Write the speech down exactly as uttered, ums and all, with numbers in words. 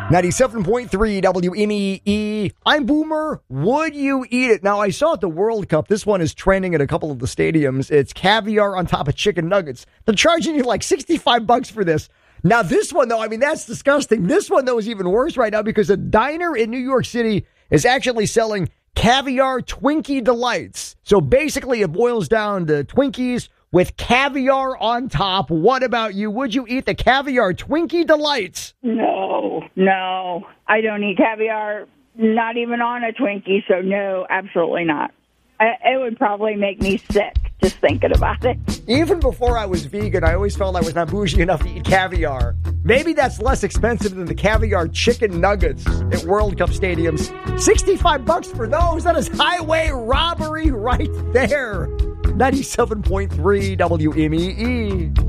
ninety-seven point three W M E E. I'm Boomer. Would you eat it? Now, I saw at the World Cup, this one is trending at a couple of the stadiums. It's caviar on top of chicken nuggets. They're charging you like sixty-five bucks for this. Now, this one, though, I mean, that's disgusting. This one, though, is even worse right now because a diner in New York City is actually selling caviar Twinkie Delights. So basically, it boils down to Twinkies with caviar on top. What about you? Would you eat the caviar Twinkie Delights? No, no. I don't eat caviar, not even on a Twinkie, so no, absolutely not. I, it would probably make me sick just thinking about it. Even before I was vegan, I always felt I was not bougie enough to eat caviar. Maybe that's less expensive than the caviar chicken nuggets at World Cup stadiums. sixty-five bucks for those. That is highway robbery right there. ninety-seven point three W M E E.